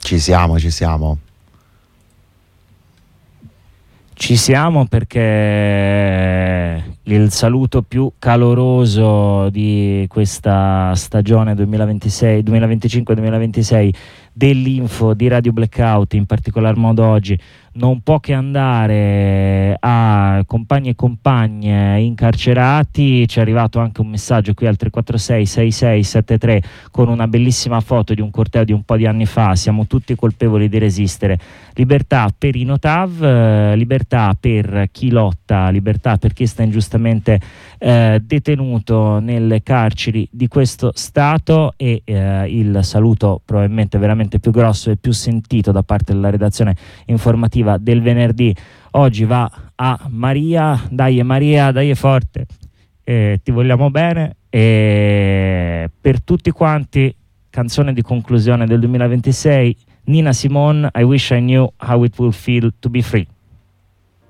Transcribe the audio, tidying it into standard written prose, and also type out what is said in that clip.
Ci siamo, ci siamo. Ci siamo perché il saluto più caloroso di questa stagione 2025-2026 dell'Info di Radio Blackout, in particolar modo oggi, non può che andare a compagni e compagne incarcerati. Ci è arrivato anche un messaggio qui al 346-6673 con una bellissima foto di un corteo di un po' di anni fa. Siamo tutti colpevoli di resistere. Libertà per i Notav, libertà per chi lotta, libertà per chi sta ingiustamente detenuto nelle carceri di questo Stato, e il saluto probabilmente veramente più grosso e più sentito da parte della redazione informativa del venerdì oggi va a Maria. Dai Maria, dai forte, ti vogliamo bene, e per tutti quanti canzone di conclusione del 2026, Nina Simone, I Wish I Knew How It Would Feel to Be Free.